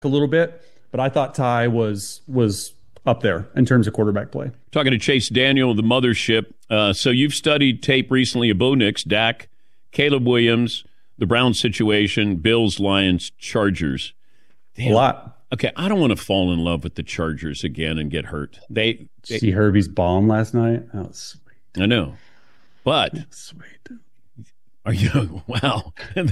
a little bit, but I thought Ty was up there in terms of quarterback play. Talking to Chase Daniel of the Mothership. So you've studied tape recently of Bo Nix, Dak, Caleb Williams, the Browns situation, Bills, Lions, Chargers. Damn. A lot. Okay, I don't want to fall in love with the Chargers again and get hurt. They see Herbie's bomb last night? That was sweet. I know. But sweet. Are you? Wow. I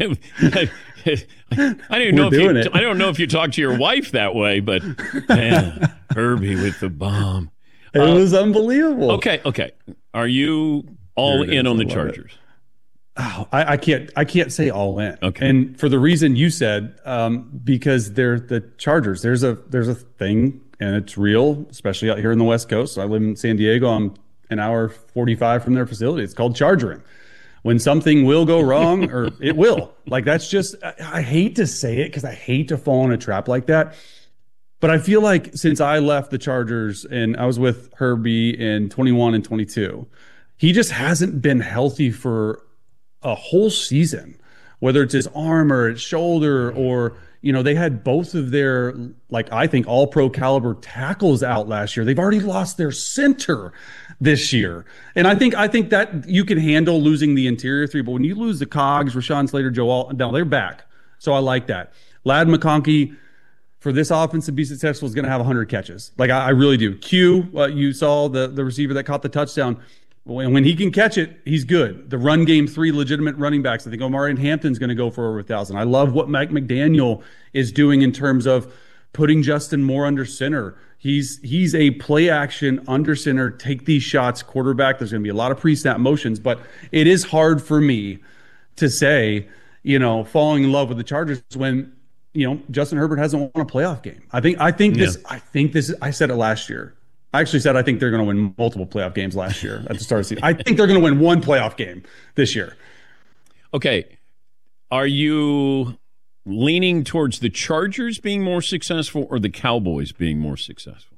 don't know if you talk to your wife that way, but man, Herbie with the bomb. It was unbelievable. Okay. Are you all in on the Chargers? Oh, I can't say all in. Okay. And for the reason you said, because they're the Chargers. There's a thing, and it's real, especially out here in the West Coast. So I live in San Diego. I'm an hour 45 from their facility. It's called chargering. When something will go wrong, or it will. Like, that's just, I hate to say it because I hate to fall in a trap like that. But I feel like since I left the Chargers and I was with Herbie in 21 and 22, he just hasn't been healthy for a whole season, whether it's his arm or his shoulder, or, they had both of their, like, I think all pro caliber tackles out last year. They've already lost their center this year. And I think that you can handle losing the interior three, but when you lose the Cogs, Rashawn Slater, Joe Alt, no, they're back. So I like that. Ladd McConkey, for this offense to be successful, is going to have 100 catches. Like, I really do. Q, you saw the receiver that caught the touchdown. When he can catch it, he's good. The run game, 3 legitimate running backs. I think Omari and Hampton's going to go for over 1,000. I love what Mike McDaniel is doing in terms of putting Justin Moore under center. He's a play action under center, take these shots quarterback. There's going to be a lot of pre-snap motions, but it is hard for me to say, falling in love with the Chargers when, Justin Herbert hasn't won a playoff game. I said it last year. I actually said I think they're going to win multiple playoff games last year at the start of the season. I think they're going to win one playoff game this year. Okay. Are you leaning towards the Chargers being more successful or the Cowboys being more successful?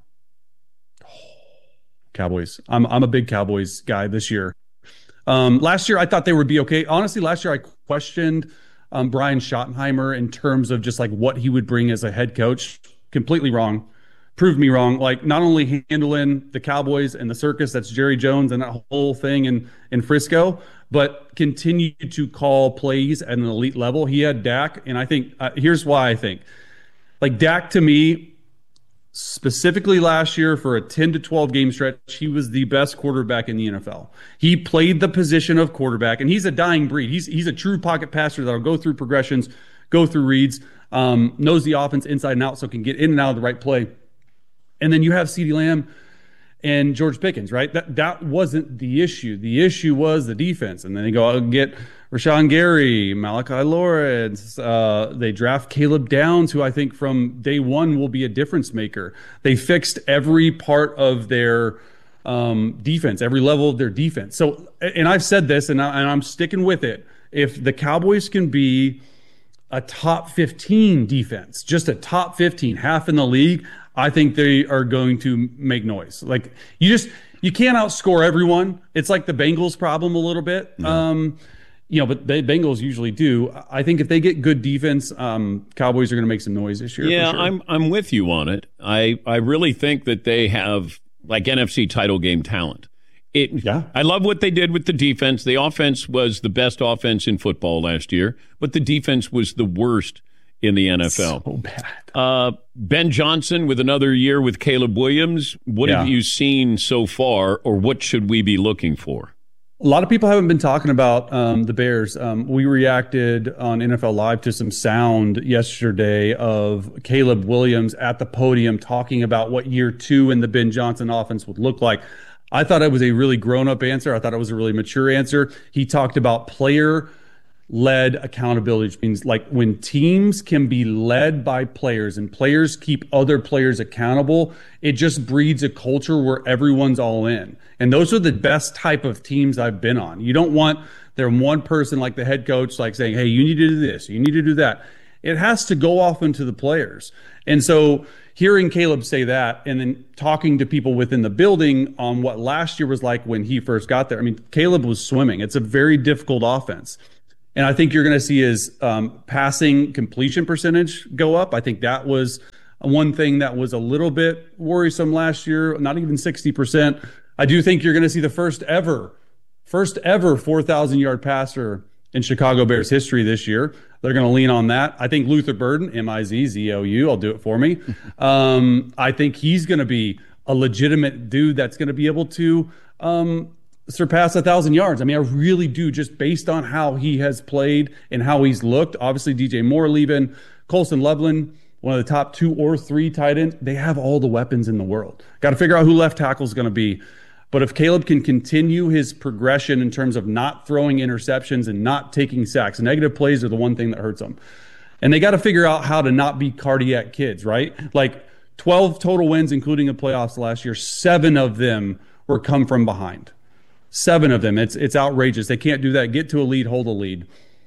Cowboys. I'm a big Cowboys guy this year. Last year, I thought they would be okay. Honestly, last year I questioned Brian Schottenheimer in terms of just like what he would bring as a head coach. Completely wrong. Proved me wrong. Like, not only handling the Cowboys and the circus, that's Jerry Jones and that whole thing in Frisco, but continue to call plays at an elite level. He had Dak, and I think here's why I think. Like, Dak, to me, specifically last year for a 10 to 12 game stretch, he was the best quarterback in the NFL. He played the position of quarterback, and he's a dying breed. He's a true pocket passer that'll go through progressions, go through reads, knows the offense inside and out, so can get in and out of the right play. And then you have CeeDee Lamb and George Pickens, right? That wasn't the issue. The issue was the defense. And then they go out and get Rashawn Gary, Malachi Lawrence. They draft Caleb Downs, who I think from day one will be a difference maker. They fixed every part of their defense, every level of their defense. So, and I've said this, and I'm sticking with it. If the Cowboys can be a top 15 defense, just a top 15, half in the league, I think they are going to make noise. Like, you can't outscore everyone. It's like the Bengals problem a little bit. Yeah. But the Bengals usually do. I think if they get good defense, Cowboys are going to make some noise this year. Yeah, for sure. I'm with you on it. I really think that they have like NFC title game talent. I love what they did with the defense. The offense was the best offense in football last year, but the defense was the worst in the NFL. So bad. Ben Johnson with another year with Caleb Williams. What have you seen so far, or what should we be looking for? A lot of people haven't been talking about the Bears. We reacted on NFL Live to some sound yesterday of Caleb Williams at the podium talking about what year 2 in the Ben Johnson offense would look like. I thought it was a really grown-up answer. I thought it was a really mature answer. He talked about player-led accountability, which means like when teams can be led by players and players keep other players accountable, it just breeds a culture where everyone's all in. And those are the best type of teams I've been on. You don't want there one person like the head coach like saying, hey, you need to do this, you need to do that. It has to go off into the players. And so hearing Caleb say that and then talking to people within the building on what last year was like when he first got there. I mean, Caleb was swimming. It's a very difficult offense. And I think you're going to see his passing completion percentage go up. I think that was one thing that was a little bit worrisome last year, not even 60%. I do think you're going to see the first ever 4,000-yard passer in Chicago Bears history this year. They're going to lean on that. I think Luther Burden, M-I-Z-Z-O-U, I'll do it for me. I think he's going to be a legitimate dude that's going to be able to surpass 1,000 yards. I mean, I really do, just based on how he has played and how he's looked. Obviously, DJ Moore leaving, Colson Loveland, one of the top 2 or 3 tight ends. They have all the weapons in the world. Got to figure out who left tackle is going to be. But if Caleb can continue his progression in terms of not throwing interceptions and not taking sacks, negative plays are the one thing that hurts them. And they got to figure out how to not be cardiac kids, right? Like 12 total wins, including the playoffs last year, 7 of them were come from behind. 7 of them. It's outrageous. They can't do that. Get to a lead, hold a lead.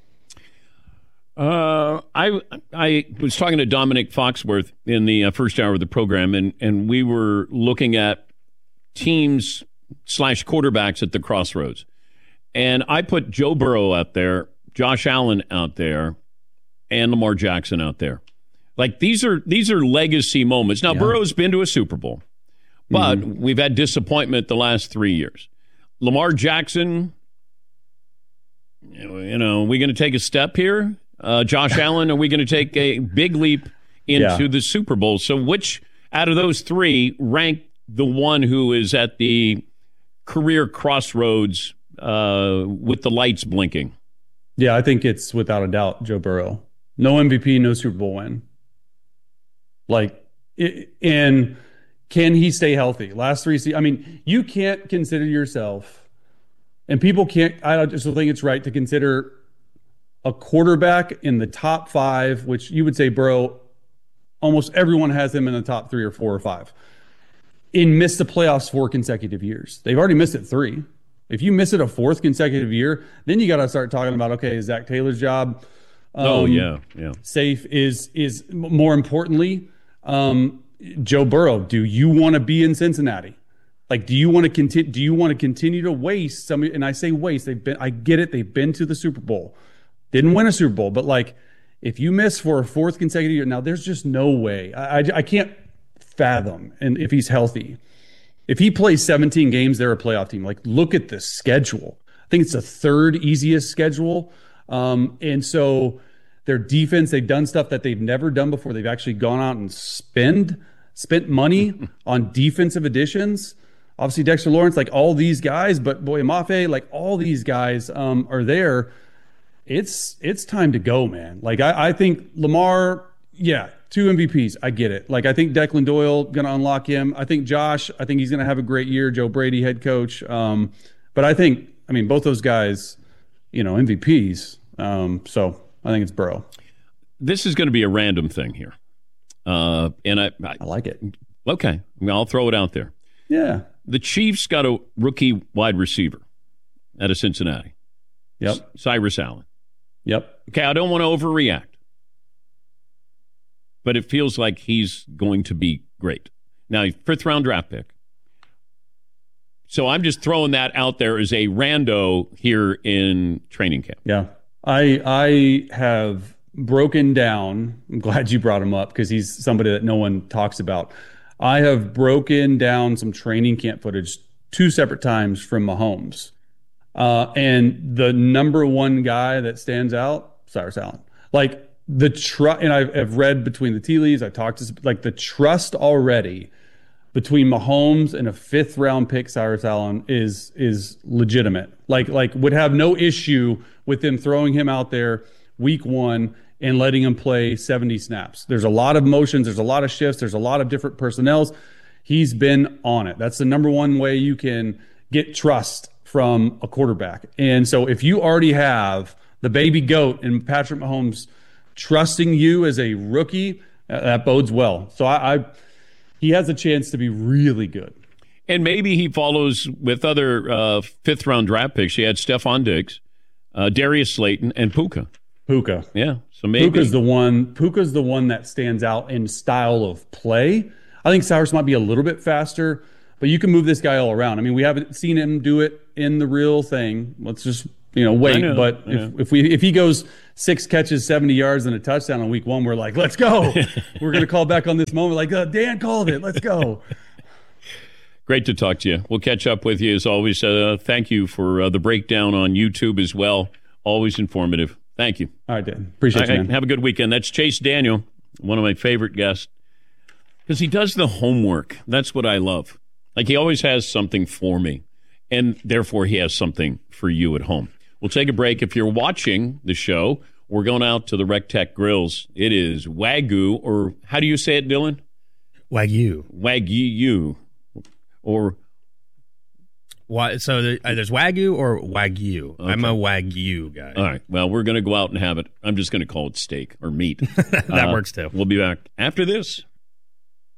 I was talking to Dominic Foxworth in the first hour of the program, and we were looking at teams / quarterbacks at the crossroads. And I put Joe Burrow out there, Josh Allen out there, and Lamar Jackson out there. Like these are legacy moments. Now, Burrow's been to a Super Bowl, but we've had disappointment the last 3 years. Lamar Jackson, are we going to take a step here? Josh Allen, are we going to take a big leap into the Super Bowl? So which out of those 3 rank the one who is at the career crossroads with the lights blinking? Yeah, I think it's without a doubt Joe Burrow. No MVP, no Super Bowl win. And can he stay healthy? Last 3 seasons. I mean, you can't consider yourself, and people can't, I just think it's right to consider a quarterback in the top 5, which you would say Burrow, almost everyone has him in the top 3 or 4 or 5. And missed the playoffs 4 consecutive years. They've already missed it 3. If you miss it a 4th consecutive year, then you got to start talking about, okay, is Zach Taylor's job safe? Is more importantly, Joe Burrow, do you want to be in Cincinnati? Like, do you want to continue? Do you want to continue to waste some? And I say waste. I get it. They've been to the Super Bowl, didn't win a Super Bowl, but like, if you miss for a 4th consecutive year, now there's just no way. I can't fathom, and if he's healthy, if he plays 17 games, they're a playoff team. Like, look at the schedule. I think it's the 3rd easiest schedule. And so their defense, they've done stuff that they've never done before. They've actually gone out and spent money on defensive additions. Obviously, Dexter Lawrence, like all these guys, but Boye Mafe, like all these guys are there. It's time to go, man. Like, I think Lamar, 2 MVPs. I get it. Like, I think Declan Doyle going to unlock him. I think Josh, I think he's going to have a great year. Joe Brady, head coach. But I mean, both those guys, MVPs. So I think it's Burrow. This is going to be a random thing here. And I like it. Okay. I'll throw it out there. Yeah. The Chiefs got a rookie wide receiver out of Cincinnati. Yep. Cyrus Allen. Yep. Okay, I don't want to overreact, but it feels like he's going to be great. Now, 5th round draft pick. So I'm just throwing that out there as a rando here in training camp. Yeah. I have broken down. I'm glad you brought him up because he's somebody that no one talks about. I have broken down some training camp footage 2 separate times from Mahomes. And the number 1 guy that stands out, Cyrus Allen. Like the trust, and I've read between the tea leaves. I talked to like the trust already between Mahomes and a 5th round pick, Cyrus Allen is legitimate. Like would have no issue with them throwing him out there week 1 and letting him play 70 snaps. There's a lot of motions. There's a lot of shifts. There's a lot of different personnels. He's been on it. That's the number 1 way you can get trust from a quarterback. And so if you already have the baby goat and Patrick Mahomes trusting you as a rookie, that bodes well. So he has a chance to be really good. And maybe he follows with other 5th round draft picks. He had Stephon Diggs, Darius Slayton, and Puka. Yeah. So maybe Puka's the one that stands out in style of play. I think Cyrus might be a little bit faster, but you can move this guy all around. I mean, we haven't seen him do it in the real thing. Let's just wait. But if he goes 6 catches, 70 yards, and a touchdown on week 1, we're like, let's go. We're going to call back on this moment. Like, Dan called it. Let's go. Great to talk to you. We'll catch up with you as always. Thank you for the breakdown on YouTube as well. Always informative. Thank you. All right, Dan. Appreciate you, man. Have a good weekend. That's Chase Daniel, one of my favorite guests, because he does the homework. That's what I love. Like, he always has something for me, and therefore he has something for you at home. We'll take a break. If you're watching the show, we're going out to the Rec Tech Grills. It is Wagyu, or how do you say it, Dylan? Wagyu. Wagyu. Or so there's Wagyu or Wagyu. Okay. I'm a Wagyu guy. All right. Well, we're going to go out and have it. I'm just going to call it steak or meat. That works too. We'll be back after this.